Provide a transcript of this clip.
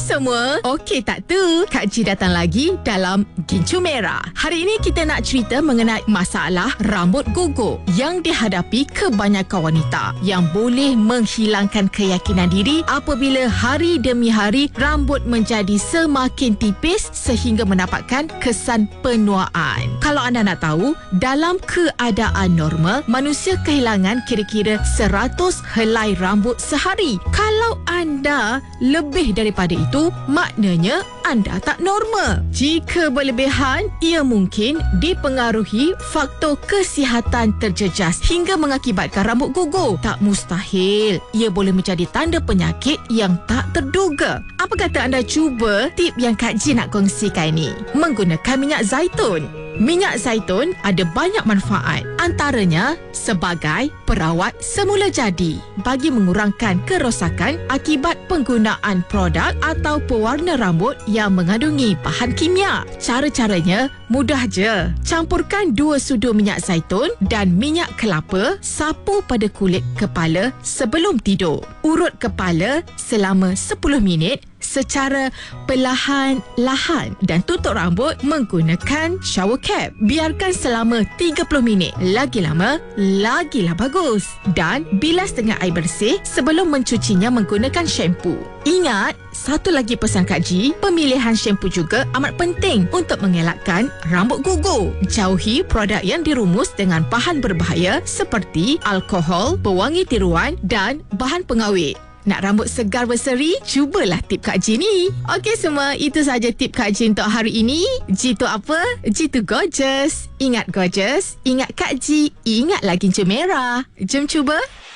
semua, okey tak tu? Kak Ji datang lagi dalam Gincu Merah. Hari ini kita nak cerita mengenai masalah rambut gugur yang dihadapi kebanyakan wanita yang boleh menghilangkan keyakinan diri apabila hari demi hari rambut menjadi semakin tipis sehingga mendapatkan kesan penuaan. Kalau anda nak tahu, dalam keadaan normal, manusia kehilangan kira-kira 100 helai rambut sehari. Kalau anda lebih daripada itu, maknanya anda tak normal. Jika berlebihan, ia mungkin dipengaruhi faktor kesihatan terjejas hingga mengakibatkan rambut gugur. Tak mustahil, ia boleh menjadi tanda penyakit yang tak terduga. Apa kata anda cuba tip yang Kak Ji nak kongsikan ini? Menggunakan minyak zaitun. Minyak zaitun ada banyak manfaat, antaranya sebagai perawat semula jadi bagi mengurangkan kerosakan akibat penggunaan produk atau pewarna rambut yang mengandungi bahan kimia. Cara-caranya mudah je. Campurkan 2 sudu minyak zaitun dan minyak kelapa, sapu pada kulit kepala sebelum tidur. Urut kepala selama 10 minit secara perlahan-lahan dan tutup rambut menggunakan shower cap. Biarkan selama 30 minit. Lagi lama, lagilah bagus. Dan bilas dengan air bersih sebelum mencucinya menggunakan shampoo. Ingat, satu lagi pesan Kak Ji, pemilihan shampoo juga amat penting untuk mengelakkan rambut gugur. Jauhi produk yang dirumus dengan bahan berbahaya seperti alkohol, pewangi tiruan dan bahan pengawet. Nak rambut segar berseri? Cubalah tip Kak Ji ni. Okey semua, itu saja tip Kak Ji untuk hari ini. Ji tu apa? Ji tu gorgeous. Ingat gorgeous, ingat Kak Ji, ingat lagi Gincu Merah. Jom cuba.